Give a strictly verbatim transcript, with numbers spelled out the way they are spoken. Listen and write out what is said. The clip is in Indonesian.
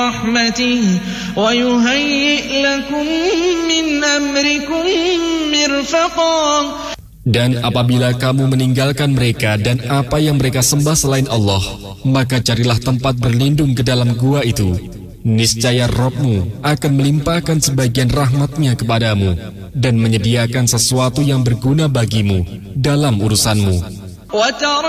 رحمته ويهيئ لكم من أمركم مرفقا. Dan apabila kamu meninggalkan mereka dan apa yang mereka sembah selain Allah, maka carilah tempat berlindung ke dalam gua itu. Niscaya Rabb-Mu akan melimpahkan sebagian rahmat-Nya kepadamu dan menyediakan sesuatu yang berguna bagimu dalam urusanmu.